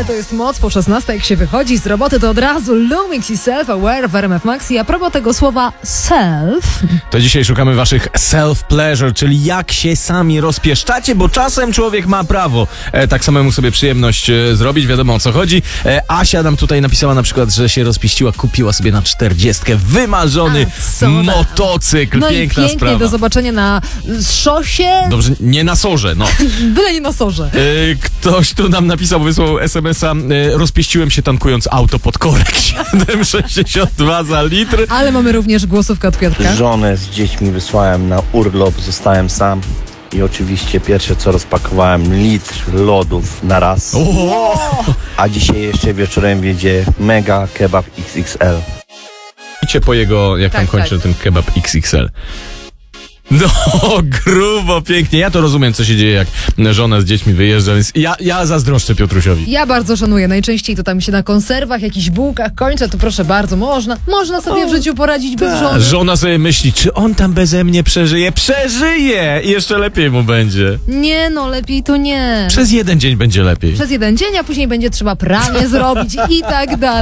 Ale to jest moc po 16, jak się wychodzi z roboty, to od razu Lumix i Self-Aware w RMF Max. I a propos tego słowa self, To dzisiaj szukamy waszych self-pleasure, czyli jak się sami rozpieszczacie, bo czasem człowiek ma prawo tak samemu sobie przyjemność zrobić, wiadomo o co chodzi. Asia nam tutaj napisała na przykład, że się rozpieściła, kupiła sobie na 40 wymarzony motocykl. no Piękna i pięknie sprawa. do zobaczenia na szosie, Dobrze, nie na sorze, no. byle nie na sorze. Ktoś tu nam napisał, wysłał SMS-a, rozpieściłem się tankując auto pod korek 7,62 za litr. Ale mamy również głosówkę od Piotrka. Żonę z dziećmi wysłałem na urlop, zostałem sam i oczywiście pierwsze co rozpakowałem litr lodów na raz. A dzisiaj jeszcze wieczorem wiedzie mega kebab XXL. Idźcie po jego, jak tam Tak, kończy tak. ten kebab XXL. No, grubo, pięknie. Ja to rozumiem, co się dzieje, jak żona z dziećmi wyjeżdża, więc ja zazdroszczę Piotrusiowi. Ja bardzo szanuję. Najczęściej to tam się na konserwach, jakichś bułkach kończę, to proszę bardzo, można sobie w życiu poradzić bez żony. Żona sobie myśli, czy on tam beze mnie przeżyje? Przeżyje! I jeszcze lepiej mu będzie. Nie no, lepiej to nie. Przez jeden dzień będzie lepiej. Przez jeden dzień, a później będzie trzeba pranie zrobić i tak dalej.